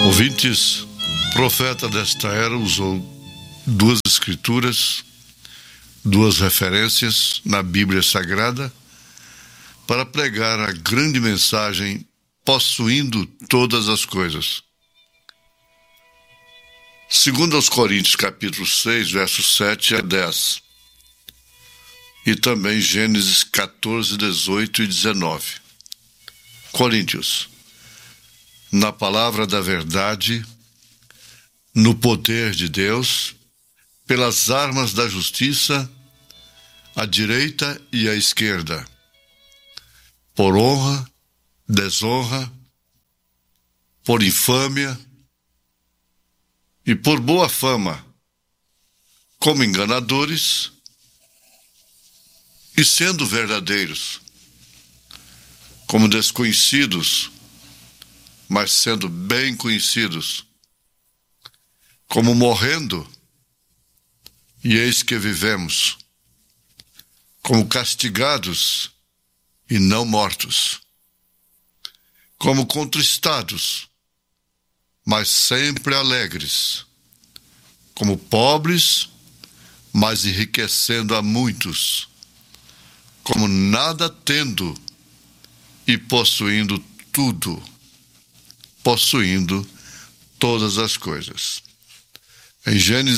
Ouvintes, o profeta desta era usou duas escrituras, duas referências na Bíblia Sagrada para pregar a grande mensagem possuindo todas as coisas. Segundo aos Coríntios, capítulo 6, versos 7 a 10. E também Gênesis 14, 18 e 19. Coríntios. Na palavra da verdade, no poder de Deus, pelas armas da justiça, à direita e à esquerda, por honra, desonra, por infâmia e por boa fama, como enganadores e sendo verdadeiros, como desconhecidos, mas sendo bem conhecidos, como morrendo, e eis que vivemos, como castigados e não mortos, como contristados, mas sempre alegres, como pobres, mas enriquecendo a muitos, como nada tendo e possuindo tudo, possuindo todas as coisas. Em Gênesis